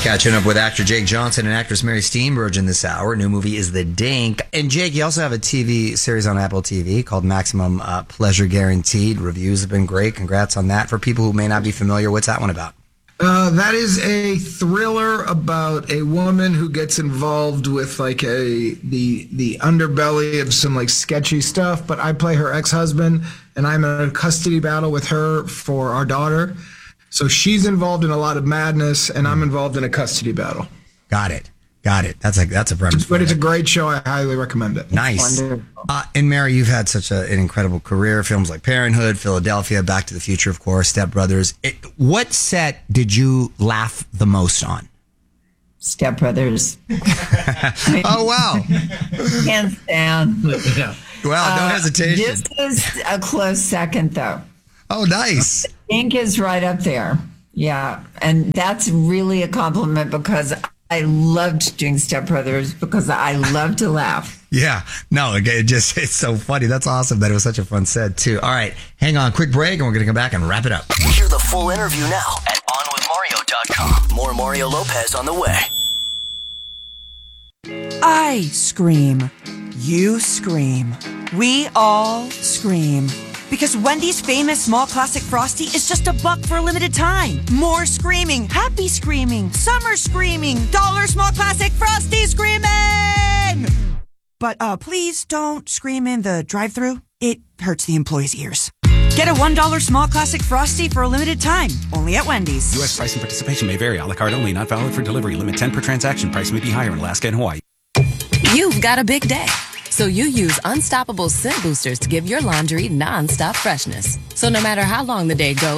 Catching up with actor Jake Johnson and actress Mary Steenburgen this hour. New movie is The Dink. And Jake, you also have a TV series on Apple TV called Maximum Pleasure Guaranteed. Reviews have been great. Congrats on that. For people who may not be familiar, what's that one about? That is a thriller about a woman who gets involved with like the underbelly of some like sketchy stuff. But I play her ex-husband, and I'm in a custody battle with her for our daughter. So she's involved in a lot of madness, and I'm involved in a custody battle. Got it. That's a premise. But it's a great show. I highly recommend it. Nice. And Mary, you've had such an incredible career. Films like Parenthood, Philadelphia, Back to the Future, of course, Step Brothers. What set did you laugh the most on? Step Brothers. Oh, wow. Hands down. Well, no hesitation. This is a close second, though. Oh, nice. Ink is right up there. Yeah. And that's really a compliment because I loved doing Step Brothers because I love to laugh. Yeah. No, it's so funny. That's awesome that it was such a fun set, too. All right. Hang on. Quick break, and we're going to come back and wrap it up. Hear the full interview now at OnWithMario.com. More Mario Lopez on the way. I scream. You scream. We all scream. Because Wendy's famous small classic Frosty is just $1 for a limited time. More screaming, happy screaming, summer screaming, dollar small classic Frosty screaming! But please don't scream in the drive-thru. It hurts the employees' ears. Get a $1 small classic Frosty for a limited time. Only at Wendy's. U.S. price and participation may vary. A la carte only. Not valid for delivery. Limit 10 per transaction. Price may be higher in Alaska and Hawaii. You've got a big day. So you use Unstoppable Scent Boosters to give your laundry non-stop freshness. So no matter how long the day goes,